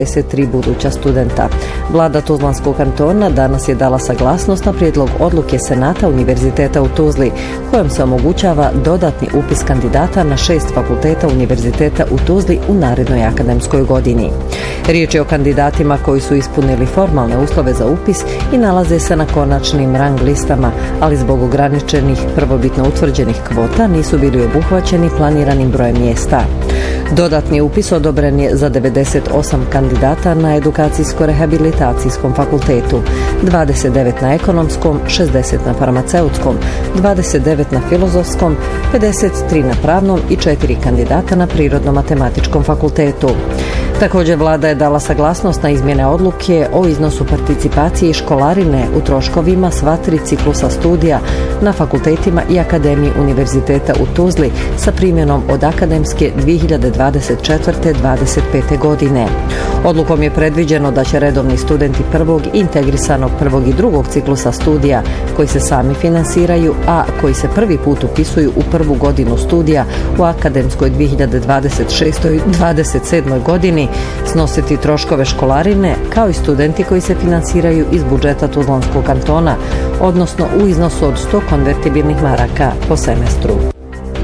53 buduća studenta. Vlada Tuzlanskog kantona danas je dala saglasnost na prijedlog odluke Senata Univerziteta u Tuzli, kojom se omogućava dodatni upis kandidata na 6 fakulteta Univerziteta u Tuzli u narednoj akademskoj godini. Riječ je o kandidatima koji su ispunili formalne uslove za upis i nalaze se na konačnim rang listama, ali zbog ograničenih prvobitno utvrđenih kvota nisu bili obuhvaćeni planiranim brojem mjesta. Dodatni upis odobren je za 98 kandidata na Edukacijsko-rehabilitacijskom fakultetu, 29 na Ekonomskom, 60 na Farmaceutskom, 29 na Filozofskom, 53 na Pravnom i 4 kandidata na Prirodno-matematičkom fakultetu. Također vlada je dala saglasnost na izmjene odluke o iznosu participacije i školarine u troškovima sva 3 ciklusa studija na fakultetima i Akademiji Univerziteta u Tuzli sa primjenom od akademske 2024-25. godine. Odlukom je predviđeno da će redovni studenti prvog integrisanog prvog i drugog ciklusa studija koji se sami finansiraju, a koji se prvi put upisuju u prvu godinu studija u akademskoj 2026-27. godini snositi troškove školarine kao i studenti koji se finansiraju iz budžeta Tuzlanskog kantona, odnosno u iznosu od 100 konvertibilnih maraka po semestru.